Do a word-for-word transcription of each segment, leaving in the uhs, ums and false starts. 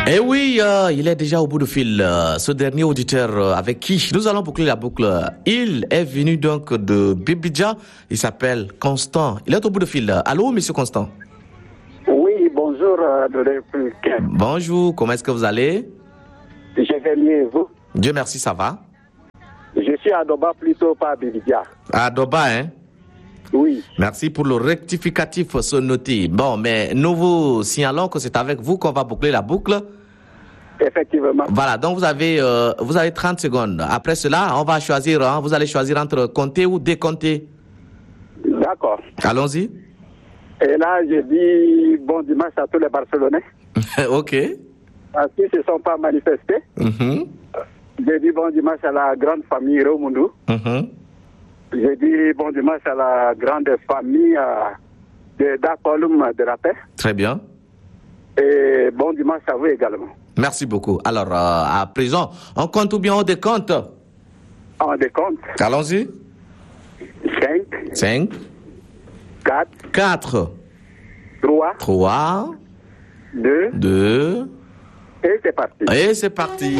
Eh oui, euh, il est déjà au bout du fil. Euh, ce dernier auditeur euh, avec qui nous allons boucler la boucle, il est venu donc de Bibidja. Il s'appelle Constant. Il est au bout du fil. Allô, monsieur Constant? Oui, bonjour euh, de République. Bonjour, comment est-ce que vous allez? Je vais bien et vous? Dieu merci, ça va? Je suis à Doba, plutôt pas à Bibidja. À Doba, hein? Oui. Merci pour le rectificatif sonnoté. Bon, mais nous vous signalons que c'est avec vous qu'on va boucler la boucle. Effectivement. Voilà, donc vous avez, euh, vous avez trente secondes. Après cela, on va choisir, hein, vous allez choisir entre compter ou décompter. D'accord. Allons-y. Et là, je dis bon dimanche à tous les Barcelonais. Ok. Parce qu'ils ne se sont pas manifestés. Mm-hmm. Je dis bon dimanche à la grande famille Romundou. Mm-hmm. Je dis bon dimanche à la grande famille euh, de d'Akolum de la paix. Très bien. Et bon dimanche à vous également. Merci beaucoup. Alors, euh, à présent, on compte ou bien on décompte? On décompte. Allons-y. cinq, cinq, quatre, quatre, trois, trois, deux, deux, et c'est parti. et c'est parti.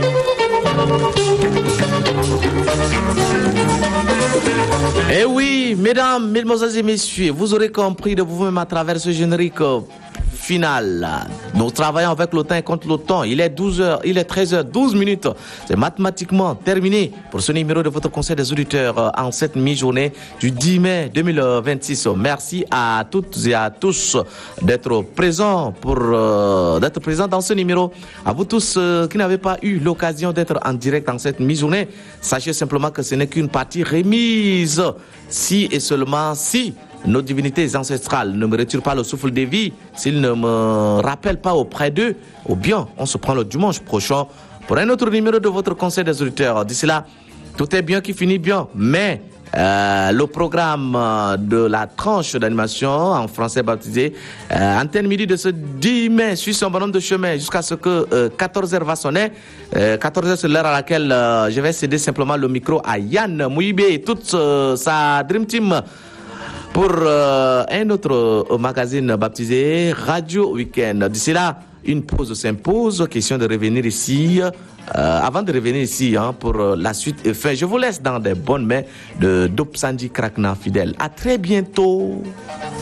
Eh oui, mesdames, mesdemoiselles et messieurs, vous aurez compris de vous-même à travers ce générique final. Nous travaillons avec le temps et contre le temps. Il est douze heures, il est treize heures douze minutes. C'est mathématiquement terminé pour ce numéro de votre conseil des auditeurs en cette mi-journée du dix mai deux mille vingt-six. Merci à toutes et à tous d'être présents pour euh, d'être présents dans ce numéro. À vous tous euh, qui n'avez pas eu l'occasion d'être en direct en cette mi-journée, sachez simplement que ce n'est qu'une partie remise. Si et seulement si nos divinités ancestrales ne me retirent pas le souffle de vie, s'ils ne me rappellent pas auprès d'eux, ou bien on se prend le dimanche prochain pour un autre numéro de votre conseil des auditeurs. D'ici là, tout est bien qui finit bien, mais euh, le programme de la tranche d'animation en français baptisé euh, antenne midi de ce dix mai suit son bonhomme de chemin jusqu'à ce que euh, quatorze heures va sonner. Euh, quatorze heures c'est l'heure à laquelle euh, je vais céder simplement le micro à Yann Mouibé et toute euh, sa Dream Team pour euh, un autre euh, magazine baptisé Radio Weekend. D'ici là, une pause s'impose, question de revenir ici. Euh, avant de revenir ici hein, pour euh, la suite et fin, je vous laisse dans des bonnes mains de Dopsandi Krakna Fidèle. À très bientôt.